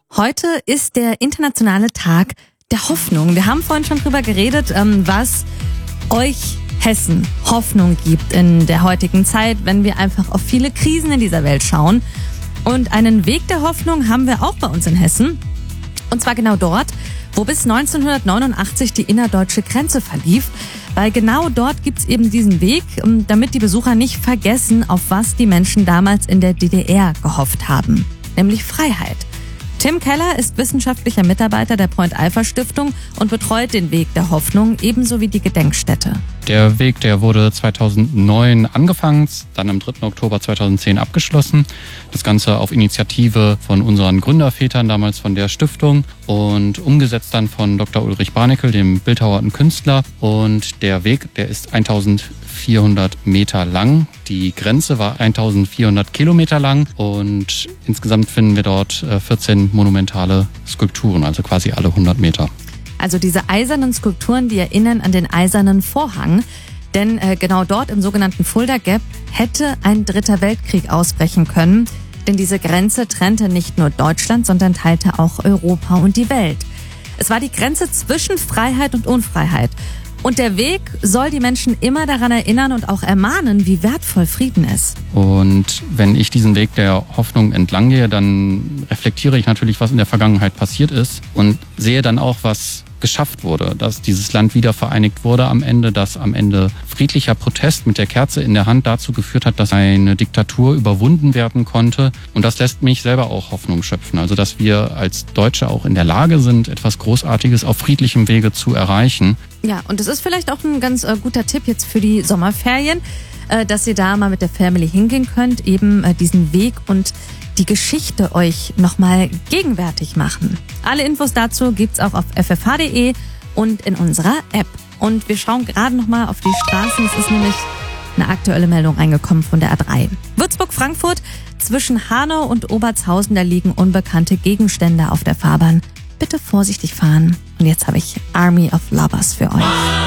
Heute ist der internationale Tag der Hoffnung. Wir haben vorhin schon drüber geredet, was euch Hessen Hoffnung gibt in der heutigen Zeit, wenn wir einfach auf viele Krisen in dieser Welt schauen. Und einen Weg der Hoffnung haben wir auch bei uns in Hessen. Und zwar genau dort, wo bis 1989 die innerdeutsche Grenze verlief. Weil genau dort gibt's eben diesen Weg, damit die Besucher nicht vergessen, auf was die Menschen damals in der DDR gehofft haben. Nämlich Freiheit. Tim Keller ist wissenschaftlicher Mitarbeiter der Point-Alpha-Stiftung und betreut den Weg der Hoffnung, ebenso wie die Gedenkstätte. Der Weg, der wurde 2009 angefangen, dann am 3. Oktober 2010 abgeschlossen. Das Ganze auf Initiative von unseren Gründervätern, damals von der Stiftung, und umgesetzt dann von Dr. Ulrich Barnekel, dem Bildhauer und Künstler. Und der Weg, der ist 1400 Meter lang. Die Grenze war 1400 Kilometer lang und insgesamt finden wir dort 14 monumentale Skulpturen, also quasi alle 100 Meter. Also diese eisernen Skulpturen, die erinnern an den eisernen Vorhang. Denn genau dort im sogenannten Fulda Gap hätte ein dritter Weltkrieg ausbrechen können. Denn diese Grenze trennte nicht nur Deutschland, sondern teilte auch Europa und die Welt. Es war die Grenze zwischen Freiheit und Unfreiheit. Und der Weg soll die Menschen immer daran erinnern und auch ermahnen, wie wertvoll Frieden ist. Und wenn ich diesen Weg der Hoffnung entlang gehe, dann reflektiere ich natürlich, was in der Vergangenheit passiert ist und sehe dann auch, was geschafft wurde, dass dieses Land wieder vereinigt wurde am Ende, dass am Ende friedlicher Protest mit der Kerze in der Hand dazu geführt hat, dass eine Diktatur überwunden werden konnte. Und das lässt mich selber auch Hoffnung schöpfen. Also, dass wir als Deutsche auch in der Lage sind, etwas Großartiges auf friedlichem Wege zu erreichen. Ja, und es ist vielleicht auch ein ganz guter Tipp jetzt für die Sommerferien, dass ihr da mal mit der Family hingehen könnt, eben diesen Weg und die Geschichte euch nochmal gegenwärtig machen. Alle Infos dazu gibt's auch auf ffh.de und in unserer App. Und wir schauen gerade nochmal auf die Straßen. Es ist nämlich eine aktuelle Meldung reingekommen von der A3. Würzburg-Frankfurt, zwischen Hanau und Obertshausen, da liegen unbekannte Gegenstände auf der Fahrbahn. Bitte vorsichtig fahren. Und jetzt habe ich Army of Lovers für euch.